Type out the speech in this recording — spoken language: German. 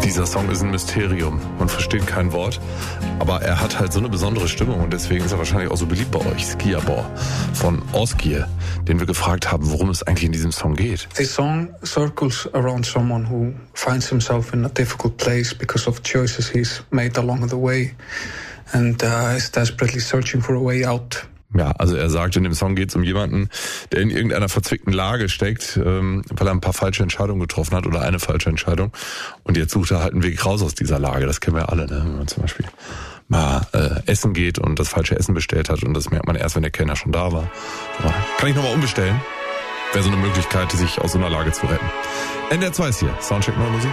Dieser Song ist ein Mysterium. Man versteht kein Wort, aber er hat halt so eine besondere Stimmung und deswegen ist er wahrscheinlich auch so beliebt bei euch. Skiabor von Osgier, den wir gefragt haben, worum es eigentlich in diesem Song geht. This song circles around someone who finds himself in a difficult place because of choices he's made along the way and is desperately searching for a way out. Ja, also er sagt, in dem Song geht es um jemanden, der in irgendeiner verzwickten Lage steckt, weil er ein paar falsche Entscheidungen getroffen hat oder eine falsche Entscheidung. Und jetzt sucht er halt einen Weg raus aus dieser Lage. Das kennen wir alle, ne? Wenn man zum Beispiel mal essen geht und das falsche Essen bestellt hat. Und das merkt man erst, wenn der Kellner schon da war. Aber kann ich nochmal umbestellen? Wäre so eine Möglichkeit, sich aus so einer Lage zu retten. NDR 2 ist hier. Soundcheck Neue Musik.